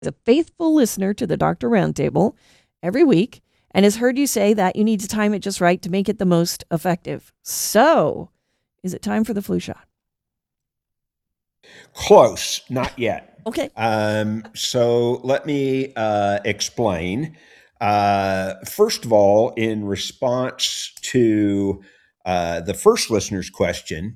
is a faithful listener to the Doctor Roundtable every week and has heard you say that you need to time it just right to make it the most effective. So, is it time for the flu shot? Close, not yet. Okay. So let me explain. First of all, in response to the first listener's question,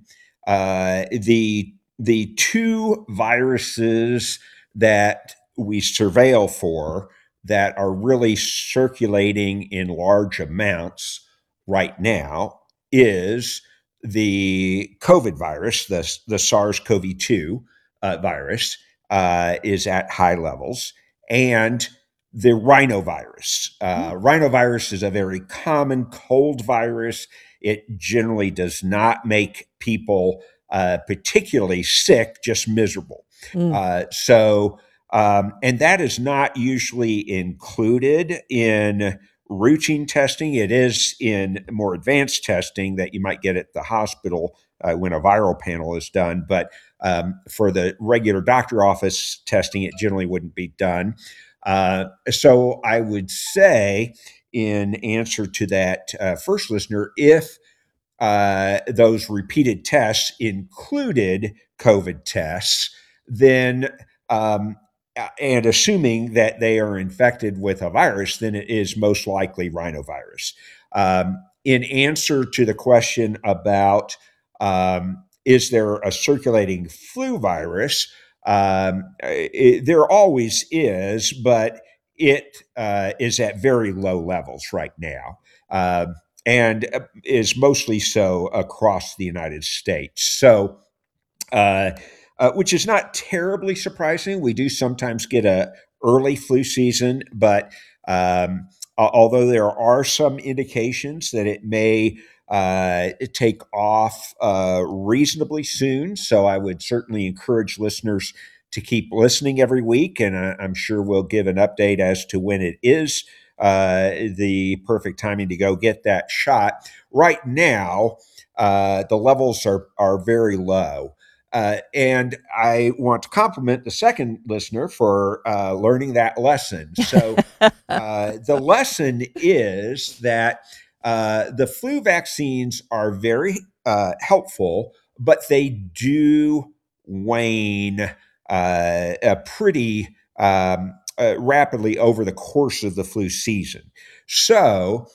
the two viruses that we surveil for that are really circulating in large amounts right now is the COVID virus, the SARS-CoV-2 virus, is at high levels, and the rhinovirus. Rhinovirus is a very common cold virus. It generally does not make people particularly sick, just miserable. Mm. And that is not usually included in routine testing. It is in more advanced testing that you might get at the hospital when a viral panel is done. But for the regular doctor office testing, it generally wouldn't be done. So I would say, in answer to that first listener, if those repeated tests included COVID tests, then and assuming that they are infected with a virus, then it is most likely rhinovirus. In answer to the question about is there a circulating flu virus, there always is, but it is at very low levels right now. And is mostly so across the United States. So, which is not terribly surprising. We do sometimes get a early flu season, but although there are some indications that it may take off reasonably soon, so I would certainly encourage listeners to keep listening every week, and I'm sure we'll give an update as to when it is the perfect timing to go get that shot. Right now, the levels are very low. And I want to compliment the second listener for learning that lesson. So the lesson is that the flu vaccines are very helpful, but they do wane pretty rapidly over the course of the flu season. So,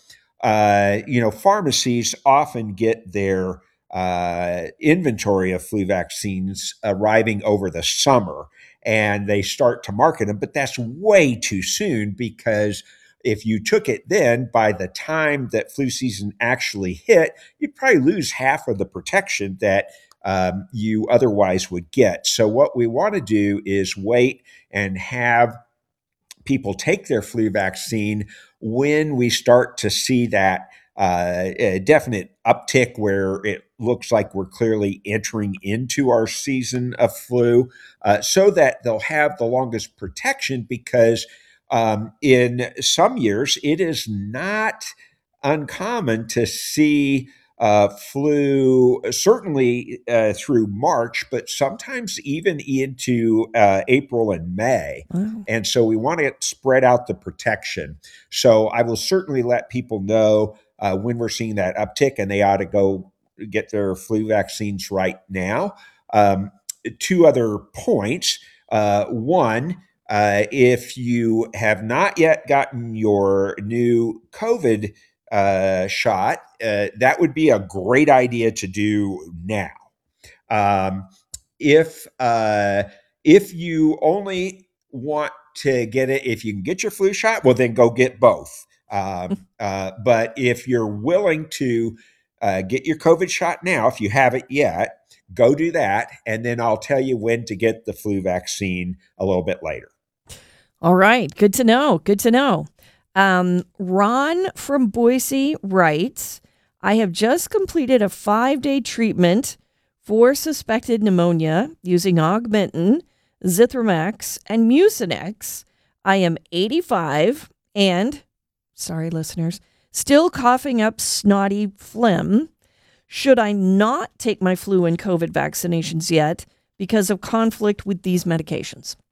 pharmacies often get their inventory of flu vaccines arriving over the summer, and they start to market them, but that's way too soon because if you took it then, by the time that flu season actually hit, you'd probably lose half of the protection that you otherwise would get. So what we want to do is wait and have people take their flu vaccine when we start to see that a definite uptick where it looks like we're clearly entering into our season of flu, so that they'll have the longest protection because in some years it is not uncommon to see flu certainly through March, but sometimes even into April and May. Wow. And so we want to spread out the protection. So I will certainly let people know when we're seeing that uptick, and they ought to go get their flu vaccines right now. Two other points. One, if you have not yet gotten your new COVID shot, that would be a great idea to do now. Um, if you only want to get it, if you can get your flu shot, well, then go get both. But if you're willing to get your COVID shot now, if you haven't yet, go do that. And then I'll tell you when to get the flu vaccine a little bit later. All right. Good to know. Good to know. Ron from Boise writes, I have just completed a 5-day treatment for suspected pneumonia using Augmentin, Zithromax, and Mucinex. I am 85 and, sorry listeners, still coughing up snotty phlegm. Should I not take my flu and COVID vaccinations yet because of conflict with these medications?